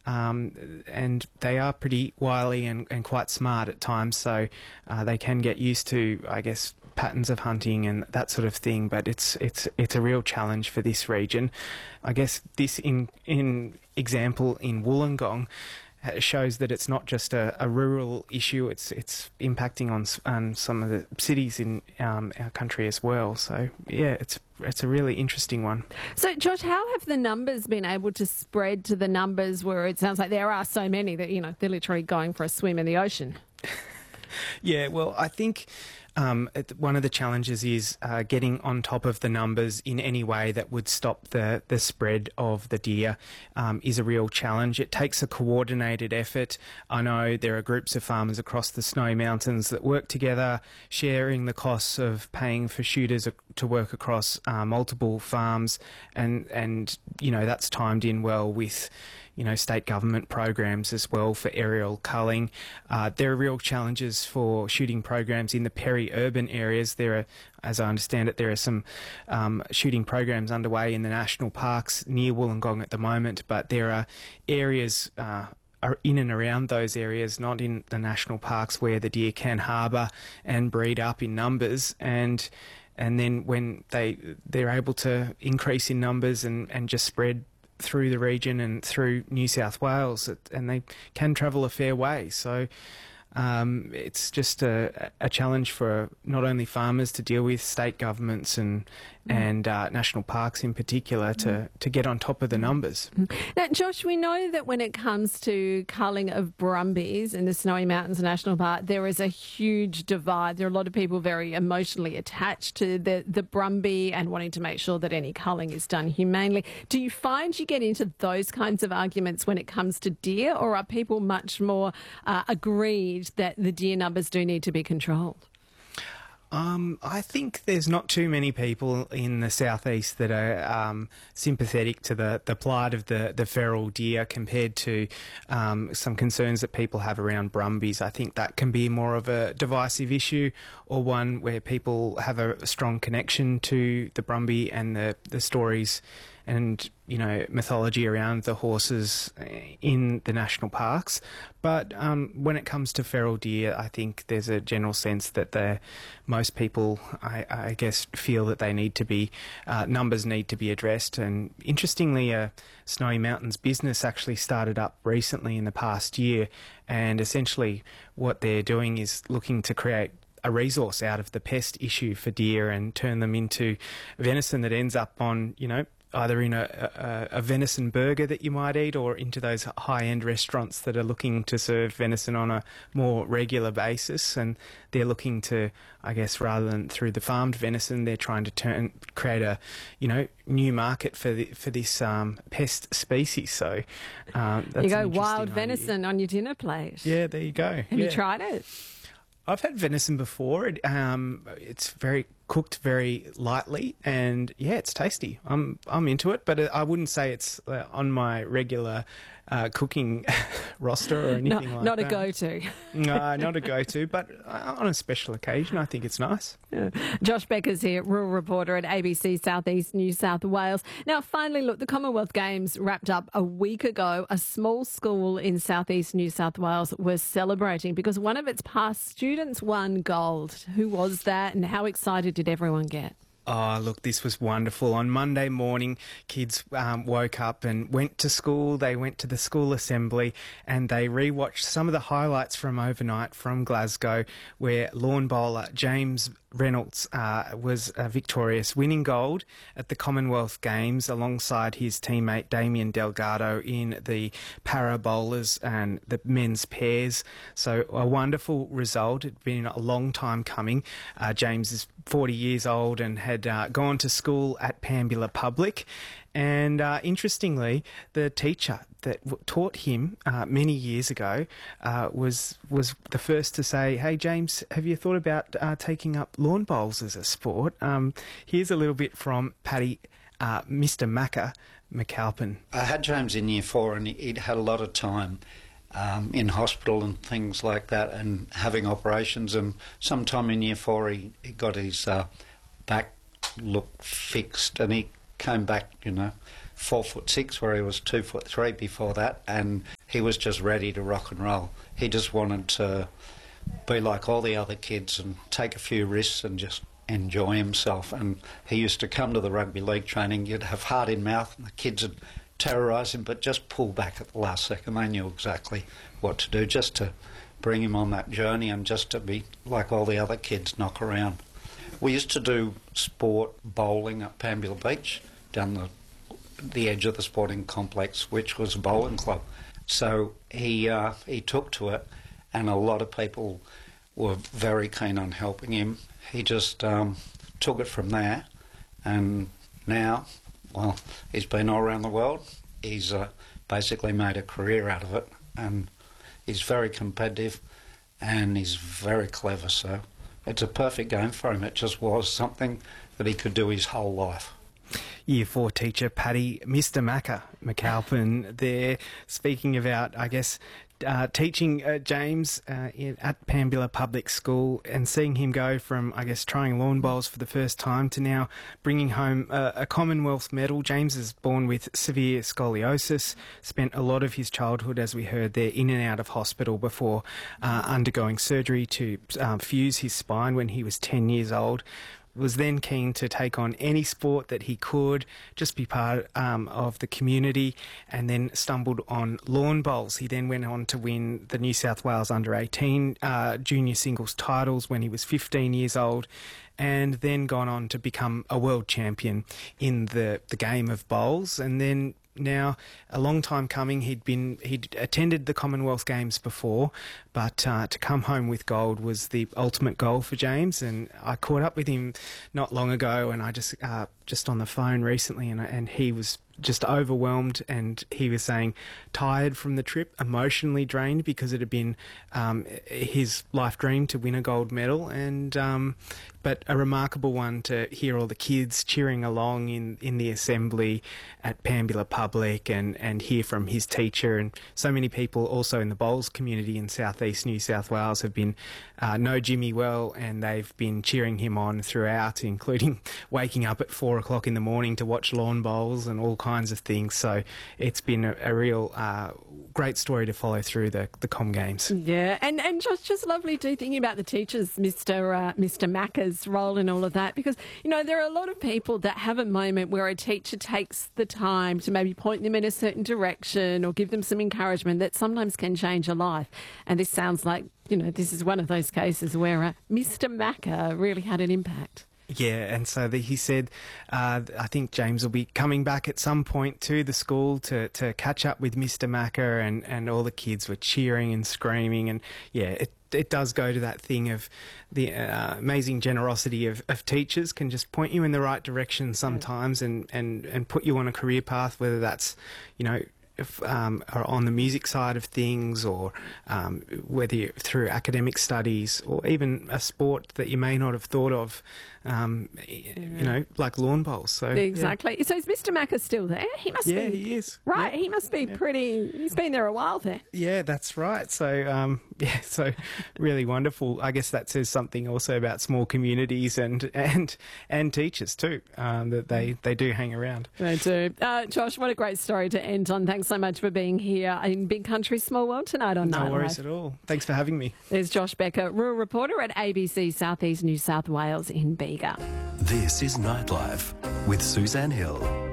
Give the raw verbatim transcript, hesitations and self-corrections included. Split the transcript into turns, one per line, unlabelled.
Um, and they are pretty wily and, and quite smart at times, so uh, they can get used to, I guess, patterns of hunting and that sort of thing. But it's it's it's a real challenge for this region. I guess this in in example in Wollongong shows that it's not just a, a rural issue, it's it's impacting on um, some of the cities in um, our country as well. So, yeah, it's it's a really interesting one.
So, Josh, how have the numbers been able to spread to the numbers where it sounds like there are so many that, you know, they're literally going for a swim in the ocean?
Yeah, well, I think um, it, one of the challenges is uh, getting on top of the numbers in any way that would stop the, the spread of the deer um, is a real challenge. It takes a coordinated effort. I know there are groups of farmers across the Snowy Mountains that work together, sharing the costs of paying for shooters to work across uh, multiple farms, and, and, you know, that's timed in well with, you know, state government programs as well for aerial culling. Uh, there are real challenges for shooting programs in the peri-urban areas. There are, as I understand it, there are some um, shooting programs underway in the national parks near Wollongong at the moment, but there are areas uh, are in and around those areas, not in the national parks, where the deer can harbour and breed up in numbers, and and then when they they're able to increase in numbers and, and just spread through the region and through New South Wales, and they can travel a fair way. So um, it's just a, a challenge for not only farmers to deal with, state governments and mm. and uh, national parks in particular to, mm. to get on top of the numbers.
Mm. Now, Josh, we know that when it comes to culling of brumbies in the Snowy Mountains National Park, there is a huge divide. There are a lot of people very emotionally attached to the, the brumbie and wanting to make sure that any culling is done humanely. Do you find you get into those kinds of arguments when it comes to deer, or are people much more uh, agreed that the deer numbers do need to be controlled?
Um, I think there's not too many people in the southeast that are um, sympathetic to the, the plight of the, the feral deer compared to um, some concerns that people have around brumbies. I think that can be more of a divisive issue, or one where people have a strong connection to the brumbie and the, the stories and, you know, mythology around the horses in the national parks. But um, when it comes to feral deer, I think there's a general sense that the most people, I, I guess, feel that they need to be, uh, numbers need to be addressed. And interestingly, a Snowy Mountains business actually started up recently in the past year, and essentially what they're doing is looking to create a resource out of the pest issue for deer and turn them into venison that ends up on, you know, either in a, a, a venison burger that you might eat, or into those high-end restaurants that are looking to serve venison on a more regular basis. And they're looking to, I guess, rather than through the farmed venison, they're trying to turn create a, you know, new market for the, for this um, pest species. So um, that's
you go
an
wild
idea.
Venison on your dinner plate.
Yeah, there you go.
Have
yeah.
you tried it?
I've had venison before. It, um, it's very cooked very lightly, and yeah, it's tasty. I'm I'm into it, but I wouldn't say it's uh, on my regular uh, cooking roster or anything
not,
like
not
that.
Not a go-to.
No, not a go-to, but on a special occasion, I think it's nice.
Yeah. Josh Becker's here, rural reporter at A B C Southeast New South Wales. Now, finally, look, the Commonwealth Games wrapped up a week ago. A small school in Southeast New South Wales was celebrating because one of its past students won gold. Who was that, and how excited did everyone get?
Oh, look, this was wonderful. On Monday morning, kids um, woke up and went to school. They went to the school assembly and they rewatched some of the highlights from overnight from Glasgow, where lawn bowler James Reynolds uh, was uh, victorious, winning gold at the Commonwealth Games alongside his teammate Damien Delgado in the para bowlers and the men's pairs. So a wonderful result. It's been a long time coming. Uh, James is forty years old and had uh, gone to school at Pambula Public. And uh, interestingly, the teacher that w- taught him uh, many years ago uh, was was the first to say, "Hey James, have you thought about uh, taking up lawn bowls as a sport?" Um, here's a little bit from Paddy, uh, Mister Macca McAlpin.
I had James in year four, and he'd had a lot of time um, in hospital and things like that, and having operations. And sometime in year four, he, he got his uh, back look fixed, and he came back, you know, four foot six, where he was two foot three before that, and he was just ready to rock and roll. He just wanted to be like all the other kids and take a few risks and just enjoy himself. And he used to come to the rugby league training. You'd have heart in mouth, and the kids would terrorise him, but just pull back at the last second. They knew exactly what to do, just to bring him on that journey and just to be like all the other kids, knock around. We used to do sport bowling at Pambula Beach, down the the edge of the sporting complex, which was a bowling club. So he uh, he took to it, and a lot of people were very keen on helping him. He just um, took it from there, and now, well, he's been all around the world. He's uh, basically made a career out of it, and he's very competitive, and he's very clever, so it's a perfect game for him. It just was something that he could do his whole life.
Year four teacher Paddy, Mister Macca McAlpin there, speaking about, I guess, uh, teaching uh, James uh, in, at Pambula Public School, and seeing him go from, I guess, trying lawn bowls for the first time to now bringing home a, a Commonwealth medal. James is born with severe scoliosis, spent a lot of his childhood, as we heard there, in and out of hospital before uh, undergoing surgery to um, fuse his spine when he was ten years old. Was then keen to take on any sport that he could, just be part um, of the community, and then stumbled on lawn bowls. He then went on to win the New South Wales under eighteen uh, junior singles titles when he was fifteen years old, and then gone on to become a world champion in the, the game of bowls. And then now, a long time coming, he'd been he'd attended the Commonwealth Games before, but uh, to come home with gold was the ultimate goal for James. And I caught up with him not long ago, and I just uh, just on the phone recently, and and he was just overwhelmed, and he was saying tired from the trip, emotionally drained, because it had been um, his life dream to win a gold medal, and um, but a remarkable one to hear all the kids cheering along in, in the assembly at Pambula Public, and, and hear from his teacher. And so many people also in the bowls community in southeast New South Wales have been uh, know Jimmy well, and they've been cheering him on throughout, including waking up at four o'clock in the morning to watch lawn bowls and all kinds of things. So it's been a, a real uh, great story to follow through the, the Com Games.
Yeah, and, and just, just lovely too, thinking about the teachers, Mister Uh, Mister Macca's role in all of that, because, you know, there are a lot of people that have a moment where a teacher takes the time to maybe point them in a certain direction or give them some encouragement that sometimes can change a life. And this sounds like, you know, this is one of those cases where uh, Mister Macca really had an impact.
Yeah, and so the, he said, uh, I think James will be coming back at some point to the school to, to catch up with Mister Macca, and, and all the kids were cheering and screaming. And yeah, it it does go to that thing of the uh, amazing generosity of, of teachers can just point you in the right direction sometimes, and, and, and put you on a career path, whether that's, you know, if, um, are on the music side of things, or um, whether you're through academic studies, or even a sport that you may not have thought of, um, you know, like lawn bowls. So
Exactly.
Yeah.
So is Mister Macca still there? He must
Yeah,
be.
he is.
Right,
Yeah.
he must be
Yeah.
pretty, he's been there a while then.
Yeah, that's right. So, um, yeah, so really wonderful. I guess that says something also about small communities and and and teachers too, um, that they, they do hang around.
They do. Uh, Josh, what a great story to end on. Thanks so much for being here in Big Country Small World tonight on
No
Nightlife.
worries at all. Thanks for having me.
There's Josh Becker, rural reporter at A B C Southeast New South Wales in Bega.
This is Nightlife with Suzanne Hill.